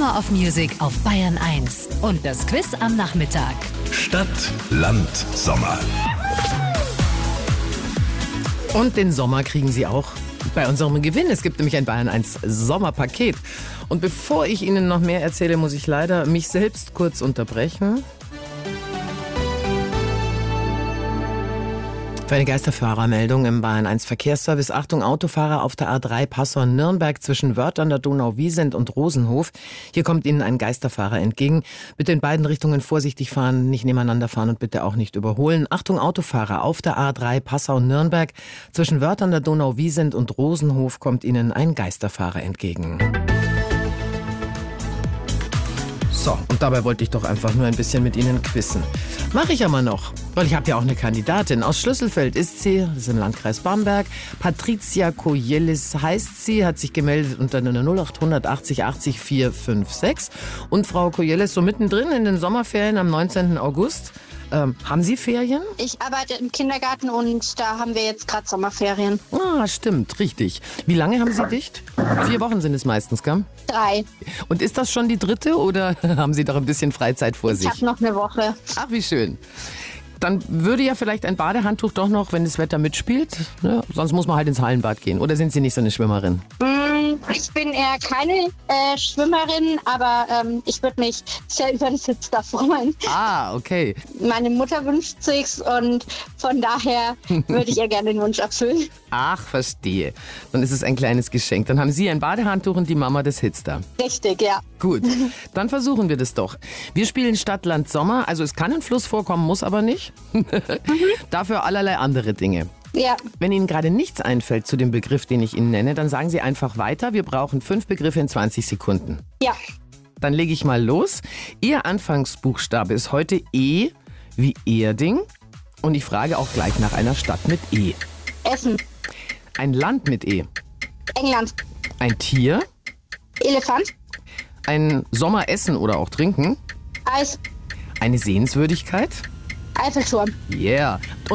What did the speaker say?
Summer of Music auf Bayern 1 und das Quiz am Nachmittag. Stadt, Land, Sommer. Und den Sommer kriegen Sie auch bei unserem Gewinn. Es gibt nämlich ein Bayern 1 Sommerpaket. Und bevor ich Ihnen noch mehr erzähle, muss ich leider mich selbst kurz unterbrechen. Für eine Geisterfahrermeldung im Bayern 1 Verkehrsservice. Achtung, Autofahrer auf der A3 Passau-Nürnberg zwischen Wörth an der Donau-Wiesent und Rosenhof. Hier kommt Ihnen ein Geisterfahrer entgegen. Bitte in beiden Richtungen vorsichtig fahren, nicht nebeneinander fahren und bitte auch nicht überholen. Achtung, Autofahrer auf der A3 Passau-Nürnberg zwischen Wörth an der Donau-Wiesent und Rosenhof kommt Ihnen ein Geisterfahrer entgegen. So, und dabei wollte ich doch einfach nur ein bisschen mit Ihnen quizzen. Mache ich aber noch, weil ich habe ja auch eine Kandidatin. Aus Schlüsselfeld ist sie, das ist im Landkreis Bamberg. Patricia Koyelis heißt sie, hat sich gemeldet unter der 0800 80 80 456. Und Frau Koyelis, so mittendrin in den Sommerferien am 19. August. Haben Sie Ferien? Ich arbeite im Kindergarten und da haben wir jetzt gerade Sommerferien. Ah, stimmt, richtig. Wie lange haben Sie dicht? 4 Wochen sind es meistens, gell? 3. Und ist das schon die 3. oder haben Sie doch ein bisschen Freizeit vor sich? Ich habe noch eine Woche. Ach, wie schön. Dann würde ja vielleicht ein Badehandtuch doch noch, wenn das Wetter mitspielt. Ne? Sonst muss man halt ins Hallenbad gehen. Oder sind Sie nicht so eine Schwimmerin? Ich bin eher keine Schwimmerin, aber ich würde mich sehr über den Sitz da freuen. Ah, okay. Meine Mutter wünscht sich's und von daher würde ich ihr gerne den Wunsch erfüllen. Ach, verstehe. Dann ist es ein kleines Geschenk. Dann haben Sie ein Badehandtuch und die Mama das Hitster. Richtig, ja. Gut, dann versuchen wir das doch. Wir spielen Stadt, Land, Sommer. Also es kann ein Fluss vorkommen, muss aber nicht. Dafür allerlei andere Dinge. Ja. Wenn Ihnen gerade nichts einfällt zu dem Begriff, den ich Ihnen nenne, dann sagen Sie einfach weiter. Wir brauchen 5 Begriffe in 20 Sekunden. Ja. Dann lege ich mal los. Ihr Anfangsbuchstabe ist heute E wie Erding. Und ich frage auch gleich nach einer Stadt mit E. Essen. Ein Land mit E. England. Ein Tier. Elefant. Ein Sommeressen oder auch trinken. Eis. Eine Sehenswürdigkeit. Eiffelturm. Yeah. Und